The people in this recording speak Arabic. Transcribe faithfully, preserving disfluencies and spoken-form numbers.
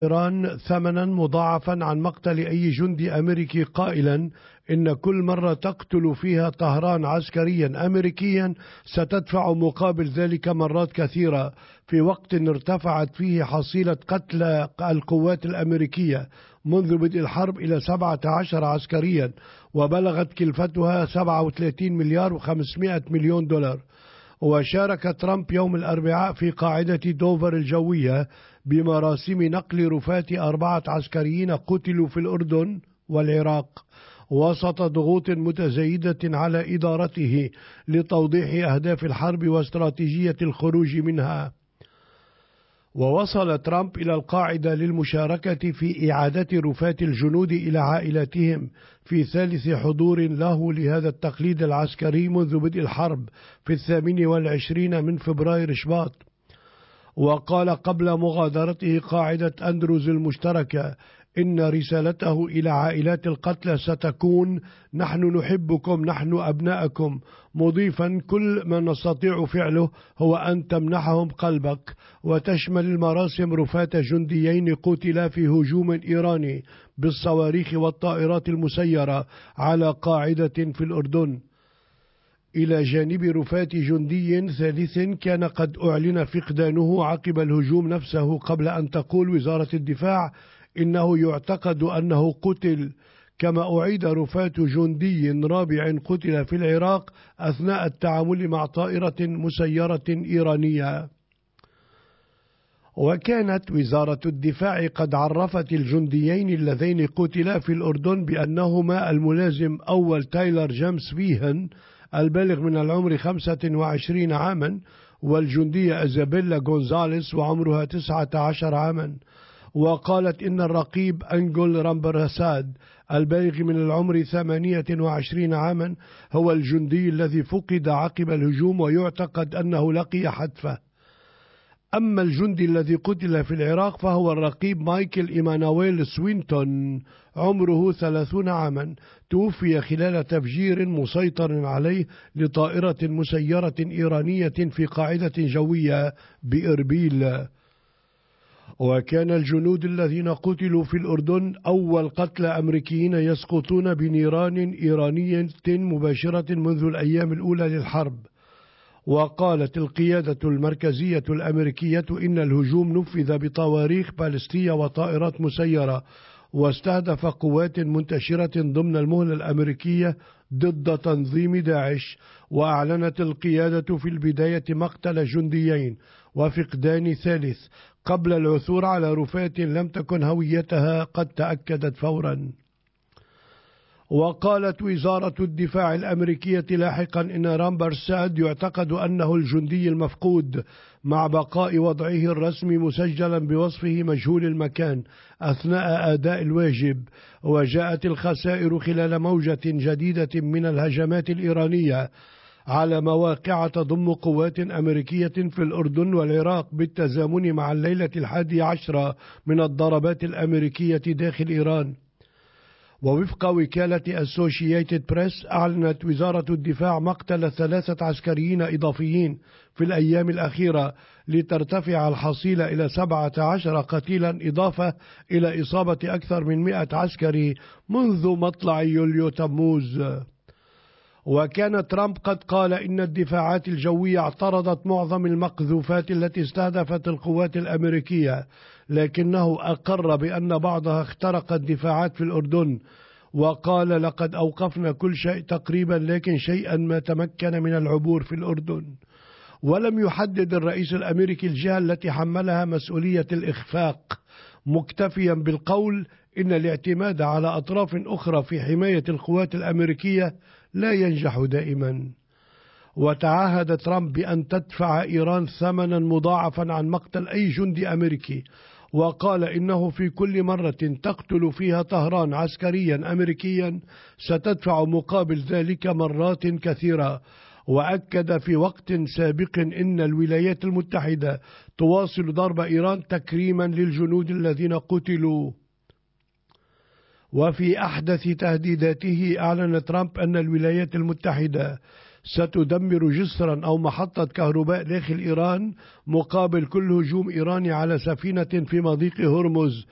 إيران ثمنا مضاعفا عن مقتل أي جندي أمريكي، قائلا إن كل مرة تقتل فيها طهران عسكريا أمريكيا ستدفع مقابل ذلك مرات كثيرة، في وقت ارتفعت فيه حصيلة قتل القوات الأمريكية منذ بدء الحرب إلى سبعة عشر عسكريا، وبلغت كلفتها سبعة وثلاثين مليار وخمسمائة مليون دولار. وشارك ترامب يوم الأربعاء في قاعدة دوفر الجوية بمراسم نقل رفاة أربعة عسكريين قتلوا في الأردن والعراق، وسط ضغوط متزايدة على إدارته لتوضيح أهداف الحرب واستراتيجية الخروج منها. ووصل ترامب إلى القاعدة للمشاركة في إعادة رفاة الجنود إلى عائلاتهم في ثالث حضور له لهذا التقليد العسكري منذ بدء الحرب في الثامن والعشرين من فبراير شباط. وقال قبل مغادرته قاعدة أندروز المشتركة إن رسالته إلى عائلات القتلى ستكون: نحن نحبكم، نحن أبناءكم، مضيفا كل ما نستطيع فعله هو أن تمنحهم قلبك. وتشمل المراسم رفاة جنديين قتلا في هجوم إيراني بالصواريخ والطائرات المسيرة على قاعدة في الأردن، إلى جانب رفاة جندي ثالث كان قد أعلن فقدانه عقب الهجوم نفسه، قبل أن تقول وزارة الدفاع إنه يعتقد أنه قتل. كما أعيد رفاة جندي رابع قتل في العراق أثناء التعامل مع طائرة مسيرة إيرانية. وكانت وزارة الدفاع قد عرفت الجنديين اللذين قتلا في الأردن بأنهما الملازم أول تايلر جيمس فيهن البالغ من العمر خمسة وعشرين عاما، والجندية إزابيلا غونزاليس وعمرها تسعة عشر عاما. وقالت إن الرقيب أنجول رامبرساد البالغ من العمر ثمانية وعشرين عاما هو الجندي الذي فقد عقب الهجوم، ويعتقد أنه لقي حتفه. أما الجندي الذي قتل في العراق فهو الرقيب مايكل إيمانويل سوينتون عمره ثلاثون عاما، توفي خلال تفجير مسيطر عليه لطائرة مسيرة إيرانية في قاعدة جوية بإربيل. وكان الجنود الذين قتلوا في الأردن أول قتلى أمريكيين يسقطون بنيران إيرانية مباشرة منذ الأيام الأولى للحرب. وقالت القيادة المركزية الأمريكية إن الهجوم نفذ بصواريخ باليستية وطائرات مسيرة، واستهدف قوات منتشرة ضمن المهلة الأمريكية ضد تنظيم داعش. وأعلنت القيادة في البداية مقتل جنديين وفقدان ثالث قبل العثور على رفاة لم تكن هويتها قد تأكدت فورا. وقالت وزارة الدفاع الأمريكية لاحقا إن رامبرساد يعتقد أنه الجندي المفقود، مع بقاء وضعه الرسمي مسجلا بوصفه مجهول المكان أثناء أداء الواجب. وجاءت الخسائر خلال موجة جديدة من الهجمات الإيرانية على مواقع تضم قوات أمريكية في الأردن والعراق بالتزامن مع الليلة الحادية عشرة من الضربات الأمريكية داخل إيران. ووفق وكالة أسوشييتد بريس أعلنت وزارة الدفاع مقتل ثلاثة عسكريين إضافيين في الأيام الأخيرة لترتفع الحصيلة إلى سبعة عشر قتيلا، إضافة إلى إصابة أكثر من مئة عسكري منذ مطلع يوليو تموز. وكان ترامب قد قال إن الدفاعات الجوية اعترضت معظم المقذوفات التي استهدفت القوات الأمريكية، لكنه أقر بأن بعضها اخترق الدفاعات في الأردن. وقال لقد أوقفنا كل شيء تقريبا، لكن شيئا ما تمكن من العبور في الأردن. ولم يحدد الرئيس الأمريكي الجهة التي حملها مسؤولية الإخفاق، مكتفيا بالقول إن الاعتماد على أطراف أخرى في حماية القوات الأمريكية لا ينجح دائما. وتعهد ترامب بأن تدفع إيران ثمنا مضاعفا عن مقتل أي جندي أمريكي، وقال إنه في كل مرة تقتل فيها طهران عسكريا أمريكيا ستدفع مقابل ذلك مرات كثيرة. وأكد في وقت سابق إن الولايات المتحدة تواصل ضرب إيران تكريما للجنود الذين قتلوا. وفي أحدث تهديداته أعلن ترامب أن الولايات المتحدة ستدمر جسرا أو محطة كهرباء داخل إيران مقابل كل هجوم إيراني على سفينة في مضيق هرمز